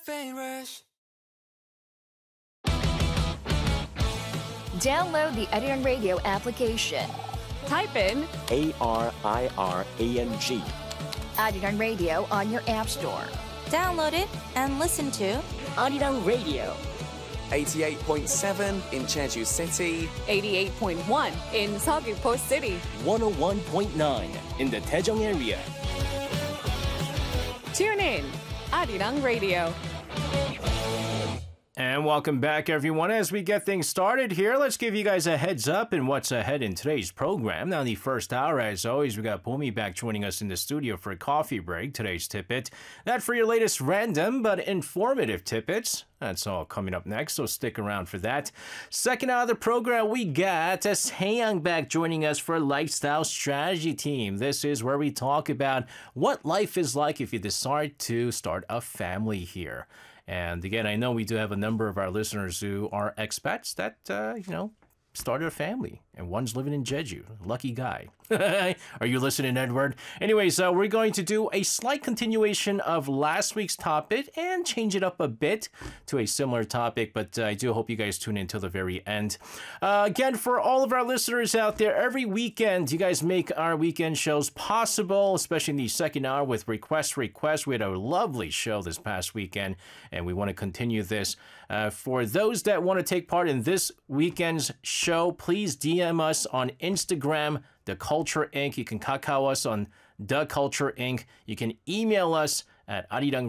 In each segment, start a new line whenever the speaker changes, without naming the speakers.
Caffeine Rush.
Download the Arirang Radio application.
Type in
ARIRANG.
Arirang Radio on your app store.
Download it and listen to
Arirang Radio.
88.7 in Jeju City.
88.1 in Seogwipo City.
101.9 in the Daejeong area.
Tune in, Arirang Radio.
And welcome back, everyone. As we get things started here, let's give you guys a heads up in what's ahead in today's program. Now, in the first hour, as always, we got Bomi back joining us in the studio for a coffee break. Today's tidbit, not for your latest random, but informative tidbits. That's all coming up next, so stick around for that. Second hour of the program, we got Seyang back joining us for Lifestyle Strategy Team. This is where we talk about what life is like if you decide to start a family here. And again, I know we do have a number of our listeners who are expats that, started a family. And one's living in Jeju. Lucky guy. Are you listening, Edward? Anyways, we're going to do a slight continuation of last week's topic and change it up a bit to a similar topic, but I do hope you guys tune in till the very end. Again, for all of our listeners out there, every weekend, you guys make our weekend shows possible, especially in the second hour with Request. We had a lovely show this past weekend, and we want to continue this. For those that want to take part in this weekend's show, please DM us on Instagram, The Culture Inc. You can kakao us on The Culture Inc. You can email us at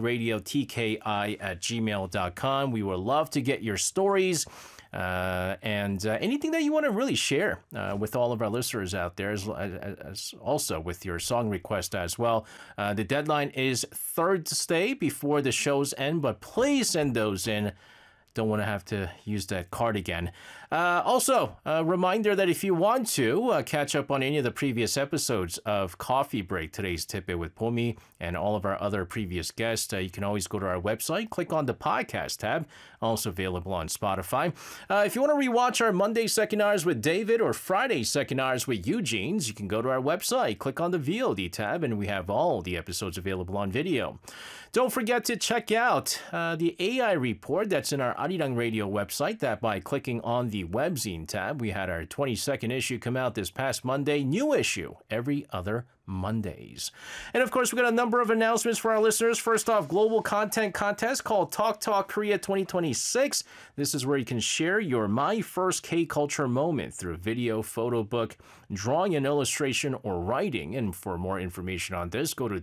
arirangradiotki@gmail.com. We would love to get your stories and anything that you want to really share with all of our listeners out there, as also with your song request as well. The deadline is Thursday before the shows end, but please send those in. Don't want to have to use that card again. Also, a reminder that if you want to catch up on any of the previous episodes of Coffee Break, today's tidbit with Bomi, and all of our other previous guests, you can always go to our website, click on the podcast tab, also available on Spotify. If you want to rewatch our Monday second hours with David or Friday second hours with Eugene's, you can go to our website, click on the VOD tab, and we have all the episodes available on video. Don't forget to check out the AI report that's in our Arirang Radio website. That by clicking on the webzine tab. We had our 22nd issue come out this past Monday. New issue every other Mondays. And of course, we got a number of announcements for our listeners. First off, global content contest called Talk Korea 2026. This is where you can share your My First K-Culture moment through video, photo book, drawing and illustration, or writing. And for more information on this, go to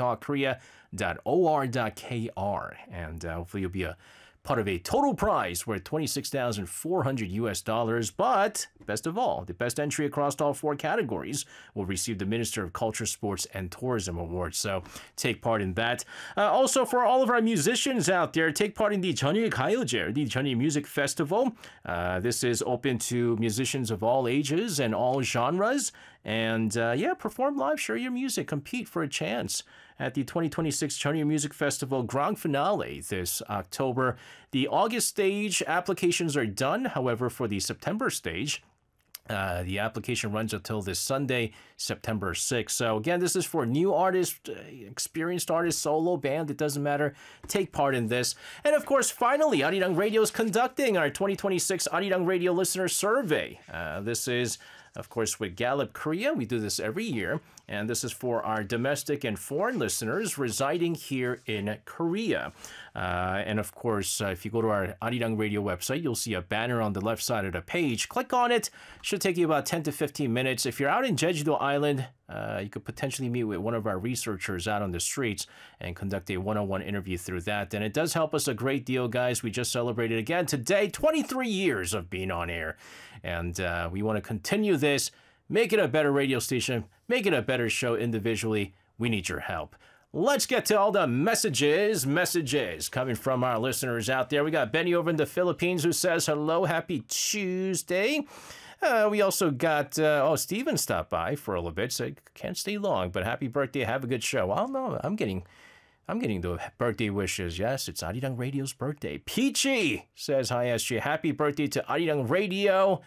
talktalkkorea.or.kr. And hopefully you'll be a part of a total prize worth $26,400. But best of all, the best entry across all four categories will receive the Minister of Culture, Sports, and Tourism Award. So take part in that. Also, for all of our musicians out there, take part in the Jeonil Gayeoje, the Jeonil Music Festival. This is open to musicians of all ages and all genres. And perform live, share your music, compete for a chance at the 2026 Jeonil Music Festival Grand Finale this October. The August stage applications are done. However, for the September stage, the application runs until this Sunday, September 6th. So again, this is for new artists, experienced artists, solo band, it doesn't matter. Take part in this. And of course, finally, Arirang Radio is conducting our 2026 Arirang Radio Listener Survey. This is, of course, with Gallup Korea. We do this every year. And this is for our domestic and foreign listeners residing here in Korea. And of course, if you go to our Arirang Radio website, you'll see a banner on the left side of the page. Click on it. Should take you about 10 to 15 minutes. If you're out in Jeju Island, you could potentially meet with one of our researchers out on the streets and conduct a one-on-one interview through that. And it does help us a great deal, guys. We just celebrated again today 23 years of being on air. And we want to continue this. Make it a better radio station. Make it a better show individually. We need your help. Let's get to all the messages coming from our listeners out there. We got Benny over in the Philippines who says, hello, happy Tuesday. We also got, Steven stopped by for a little bit, said, can't stay long, but happy birthday, have a good show. Well, no, I'm getting the birthday wishes. Yes, it's Arirang Radio's birthday. Peachy says, hi, SJ, happy birthday to Arirang Radio.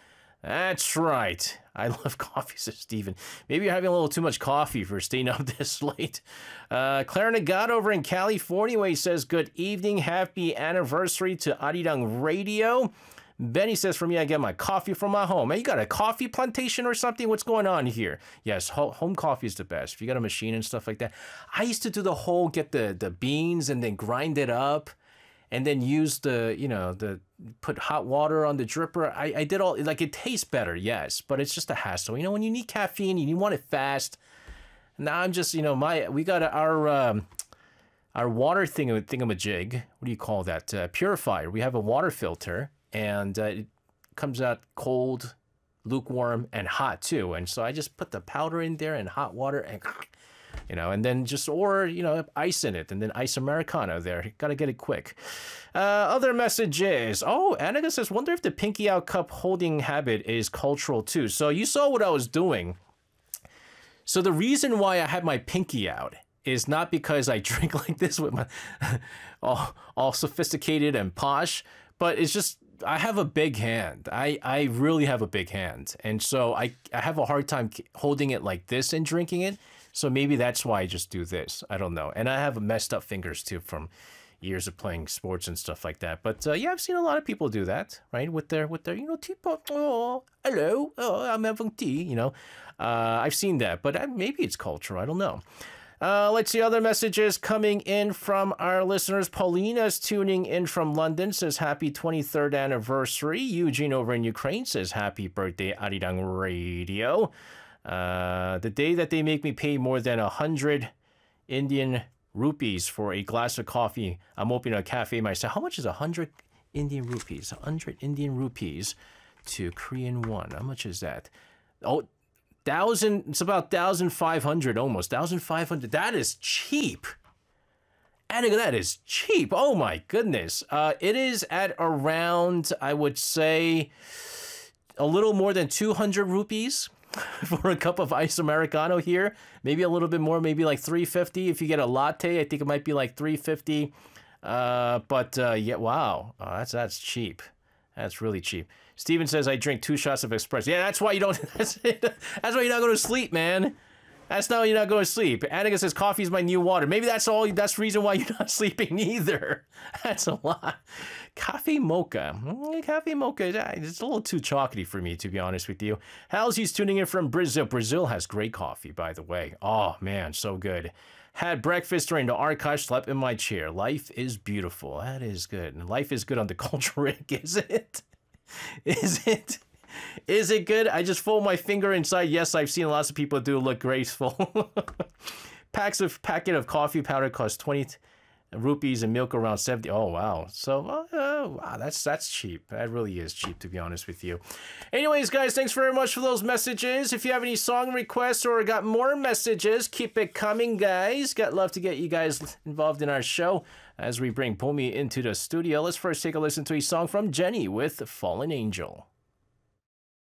That's right. I love coffee, says Steven. Maybe you're having a little too much coffee for staying up this late. Clara Nagata over in California, he says, good evening. Happy anniversary to Arirang Radio. Benny says, for me, I get my coffee from my home. Hey, you got a coffee plantation or something? What's going on here? Yes, home coffee is the best. If you got a machine and stuff like that. I used to do the whole, get the beans and then grind it up and then use put hot water on the dripper. I did all, like, it tastes better, yes, but it's just a hassle. When you need caffeine, you want it fast. Now I'm just, we got our water thingamajig. What do you call that? Purifier. We have a water filter. And it comes out cold, lukewarm, and hot too. And so I just put the powder in there and hot water and, and then ice in it and then ice Americano there. Got to get it quick. Other messages. Oh, Annika says, wonder if the pinky out cup holding habit is cultural too. So you saw what I was doing. So the reason why I had my pinky out is not because I drink like this with my all sophisticated and posh, but it's just, I have a big hand. I really have a big hand. And so I have a hard time holding it like this and drinking it. So maybe that's why I just do this. I don't know. And I have messed up fingers too from years of playing sports and stuff like that. But yeah, I've seen a lot of people do that, right? With their teapot. Oh, hello. Oh, I'm having tea, I've seen that, but maybe it's culture. I don't know. Let's see other messages coming in from our listeners. Paulina's tuning in from London, says happy 23rd anniversary. Eugene over in Ukraine says happy birthday, Arirang Radio. The day that they make me pay more than 100 Indian rupees for a glass of coffee, I'm opening a cafe myself. How much is 100 Indian rupees? 100 Indian rupees to Korean won. How much is that? Oh, it's about 1,500 almost. 1,500. That is cheap. Annika, that is cheap. Oh my goodness. It is at around, I would say, a little more than 200 rupees for a cup of ice Americano here. Maybe a little bit more, maybe like 350. If you get a latte, I think it might be like 350. Yeah, wow. That's cheap. That's really cheap. Steven says, I drink 2 shots of espresso. Yeah, that's why you don't, that's why you're not going to sleep, man. That's not why you're not going to sleep. Annika says, coffee is my new water. Maybe that's the reason why you're not sleeping either. That's a lot. Cafe mocha. Cafe mocha, it's a little too chocolatey for me, to be honest with you. Halsey's tuning in from Brazil. Brazil has great coffee, by the way. Oh, man, so good. Had breakfast during the archive, slept in my chair. Life is beautiful. That is good. And life is good on the culture rig, is it? Is it? Is it good? I just fold my finger inside. Yes, I've seen lots of people do look graceful. Packet of coffee powder costs 20 rupees and milk around 70. Oh, wow. So, wow, that's cheap. That really is cheap, to be honest with you. Anyways, guys, thanks very much for those messages. If you have any song requests or got more messages, keep it coming, guys. Got love to get you guys involved in our show as we bring Bomi into the studio. Let's first take a listen to a song from Jenny with Fallen Angel.